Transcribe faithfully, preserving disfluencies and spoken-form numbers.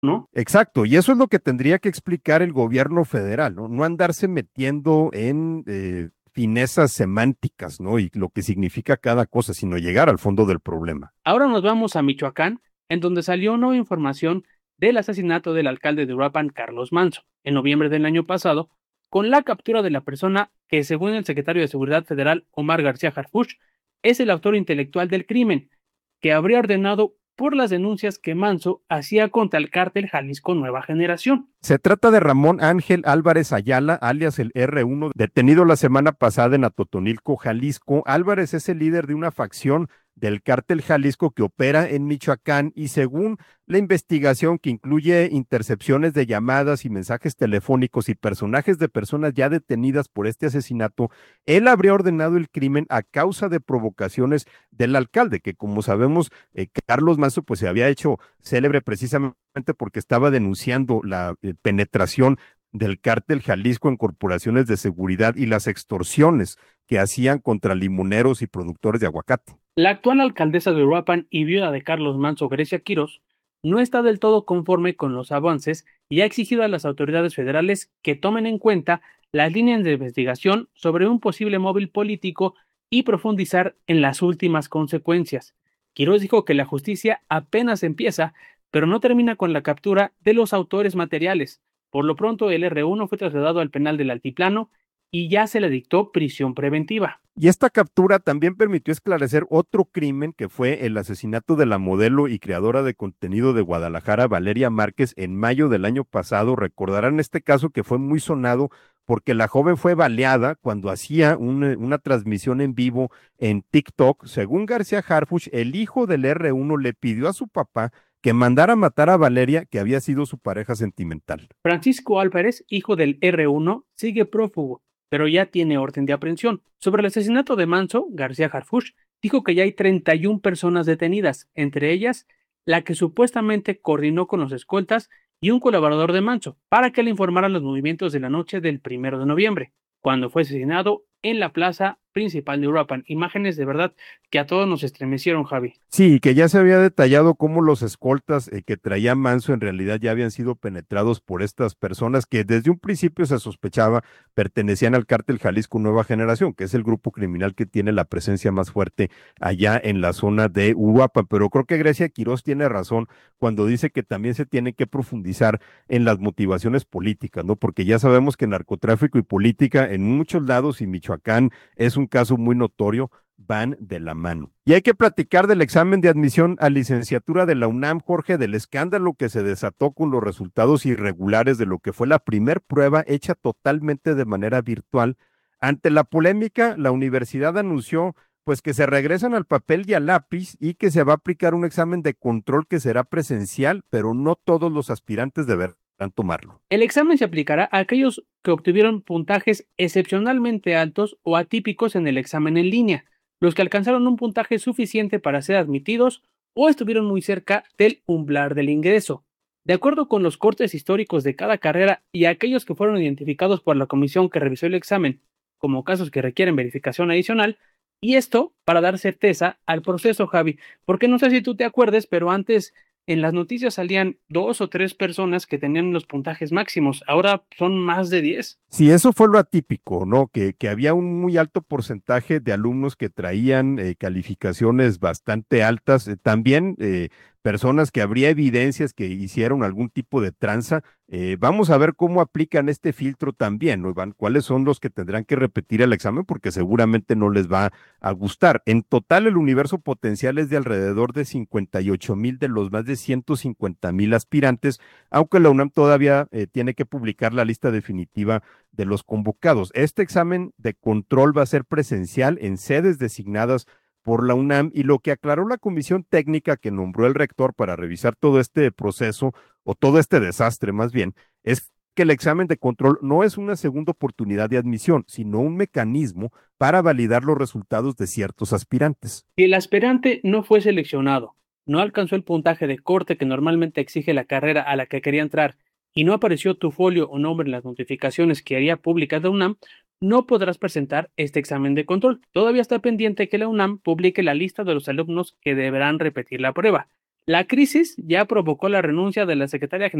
¿no? Exacto, y eso es lo que tendría que explicar el gobierno federal, ¿no? No andarse metiendo en eh, finezas semánticas, ¿no? Y lo que significa cada cosa, sino llegar al fondo del problema. Ahora nos vamos a Michoacán, en donde salió nueva información del asesinato del alcalde de Uruapan, Carlos Manso, en noviembre del año pasado, con la captura de la persona que, según el secretario de Seguridad Federal, Omar García Harfuch, es el autor intelectual del crimen, que habría ordenado por las denuncias que Manso hacía contra el cártel Jalisco Nueva Generación. Se trata de Ramón Ángel Álvarez Ayala, alias el R uno, detenido la semana pasada en Atotonilco, Jalisco. Álvarez es el líder de una facción del cártel Jalisco que opera en Michoacán y según la investigación que incluye intercepciones de llamadas y mensajes telefónicos y personajes de personas ya detenidas por este asesinato, él habría ordenado el crimen a causa de provocaciones del alcalde, que como sabemos, eh, Carlos Manso pues se había hecho célebre precisamente porque estaba denunciando la eh, penetración del cártel Jalisco en corporaciones de seguridad y las extorsiones que hacían contra limoneros y productores de aguacate. La actual alcaldesa de Uruapan y viuda de Carlos Manso, Grecia Quirós, no está del todo conforme con los avances y ha exigido a las autoridades federales que tomen en cuenta las líneas de investigación sobre un posible móvil político y profundizar en las últimas consecuencias. Quirós dijo que la justicia apenas empieza, pero no termina con la captura de los autores materiales. Por lo pronto, el R uno fue trasladado al penal del Altiplano y ya se le dictó prisión preventiva. Y esta captura también permitió esclarecer otro crimen que fue el asesinato de la modelo y creadora de contenido de Guadalajara, Valeria Márquez, en mayo del año pasado. Recordarán este caso que fue muy sonado porque la joven fue baleada cuando hacía un, una transmisión en vivo en TikTok. Según García Harfuch, el hijo del R uno le pidió a su papá que mandara matar a Valeria, que había sido su pareja sentimental. Francisco Álvarez, hijo del R uno, sigue prófugo, pero ya tiene orden de aprehensión. Sobre el asesinato de Manso, García Harfuch dijo que ya hay treinta y una personas detenidas, entre ellas la que supuestamente coordinó con los escoltas y un colaborador de Manso, para que le informaran los movimientos de la noche del primero de noviembre, cuando fue asesinado en la plaza principal de Uruapan. Imágenes de verdad que a todos nos estremecieron, Javi. Sí, que ya se había detallado cómo los escoltas eh, que traía Manso en realidad ya habían sido penetrados por estas personas que desde un principio se sospechaba pertenecían al cártel Jalisco Nueva Generación, que es el grupo criminal que tiene la presencia más fuerte allá en la zona de Uruapan. Pero creo que Grecia Quirós tiene razón cuando dice que también se tiene que profundizar en las motivaciones políticas, ¿no? Porque ya sabemos que narcotráfico y política en muchos lados y Michoacán es un caso muy notorio, van de la mano. Y hay que platicar del examen de admisión a licenciatura de la UNAM, Jorge, del escándalo que se desató con los resultados irregulares de lo que fue la primer prueba hecha totalmente de manera virtual. Ante la polémica, la universidad anunció pues que se regresan al papel y al lápiz y que se va a aplicar un examen de control que será presencial, pero no todos los aspirantes deberán tomarlo. El examen se aplicará a aquellos que obtuvieron puntajes excepcionalmente altos o atípicos en el examen en línea, los que alcanzaron un puntaje suficiente para ser admitidos o estuvieron muy cerca del umbral del ingreso. De acuerdo con los cortes históricos de cada carrera y aquellos que fueron identificados por la comisión que revisó el examen como casos que requieren verificación adicional, y esto para dar certeza al proceso, Javi, porque no sé si tú te acuerdes, pero antes en las noticias salían dos o tres personas que tenían los puntajes máximos, ahora son más de diez. Sí, eso fue lo atípico, ¿no? Que, que había un muy alto porcentaje de alumnos que traían eh, calificaciones bastante altas, eh, también eh, personas que habría evidencias que hicieron algún tipo de tranza. Eh, vamos a ver cómo aplican este filtro también, ¿no, Iván? ¿Cuáles son los que tendrán que repetir el examen? Porque seguramente no les va a gustar. En total, el universo potencial es de alrededor de cincuenta y ocho mil de los más de ciento cincuenta mil aspirantes, aunque la UNAM todavía eh, tiene que publicar la lista definitiva de los convocados. Este examen de control va a ser presencial en sedes designadas por la UNAM y lo que aclaró la comisión técnica que nombró el rector para revisar todo este proceso o todo este desastre más bien, es que el examen de control no es una segunda oportunidad de admisión, sino un mecanismo para validar los resultados de ciertos aspirantes. Si el aspirante no fue seleccionado, no alcanzó el puntaje de corte que normalmente exige la carrera a la que quería entrar y no apareció tu folio o nombre en las notificaciones que haría públicas la UNAM, no podrás presentar este examen de control. Todavía está pendiente que la UNAM publique la lista de los alumnos que deberán repetir la prueba. La crisis ya provocó la renuncia de la secretaria general